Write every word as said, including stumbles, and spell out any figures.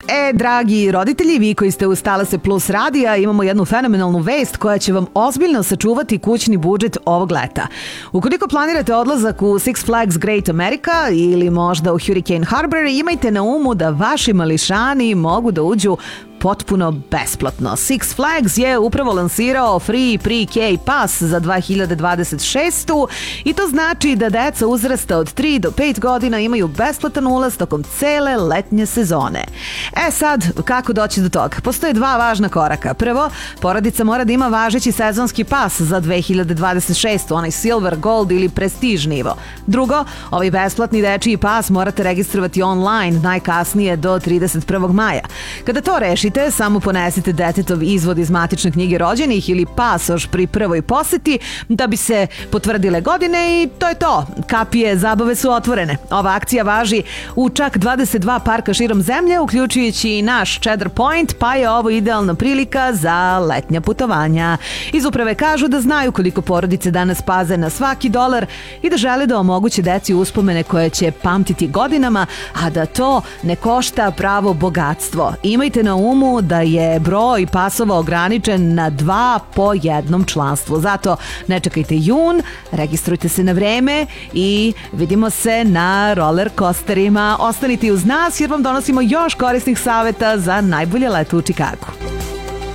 E, dragi roditelji, vi koji ste uz Talase Plus radija, imamo jednu fenomenalnu vest koja će vam ozbiljno sačuvati kućni budžet ovog leta. Ukoliko planirate odlazak u Six Flags Great America ili možda u Hurricane Harbor, imajte na umu da vaši mališani mogu da uđu potpuno besplatno. Six Flags je upravo lansirao Free Pre-K Pass za dve hiljade dvadeset šestu i to znači da deca uzrasta od tri do pet godina imaju besplatan ulaz tokom cele letnje sezone. E sad, kako doći do toga? Postoje dva važna koraka. Prvo, porodica mora da ima važeći sezonski pas za dve hiljade dvadeset šestu, onaj Silver, Gold ili Prestige nivo. Drugo, ovaj besplatni dečiji pas morate registrovati online najkasnije do trideset prvog maja. Kada to rešite, samo ponesite detetov izvod iz matične knjige rođenih ili pasoš pri prvoj poseti da bi se potvrdile godine i to je to. Kapije zabave su otvorene. Ova akcija važi u čak dvadeset dva parka širom zemlje, uključujući i naš Cedar Point, pa je ovo idealna prilika za letnja putovanja. Iz uprave kažu da znaju koliko porodice danas paze na svaki dolar i da žele da omoguće deci uspomene koje će pamtiti godinama, a da to ne košta pravo bogatstvo. Imajte na umu da je broj pasova ograničen na dva po jednom članstvu. Zato ne čekajte jun, registrujte se na vreme i vidimo se na roller coasterima. Ostanite uz nas jer vam donosimo još korisnih saveta za najbolje leto u Čikagu.